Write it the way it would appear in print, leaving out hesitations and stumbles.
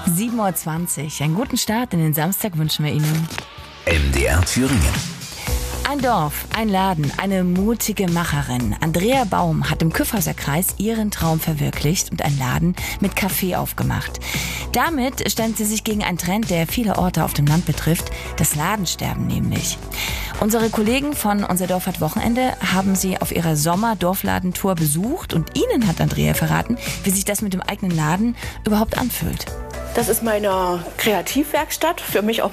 7:20 Uhr. Einen guten Start in den Samstag wünschen wir Ihnen. MDR Thüringen. Ein Dorf, ein Laden, eine mutige Macherin. Andrea Baum hat im Kyffhäuser Kreis ihren Traum verwirklicht und einen Laden mit Café aufgemacht. Damit stand sie sich gegen einen Trend, der viele Orte auf dem Land betrifft, das Ladensterben nämlich. Unsere Kollegen von Unser Dorf hat Wochenende haben sie auf ihrer Sommer-Dorfladentour besucht und ihnen hat Andrea verraten, wie sich das mit dem eigenen Laden überhaupt anfühlt. Das ist meine Kreativwerkstatt, für mich auch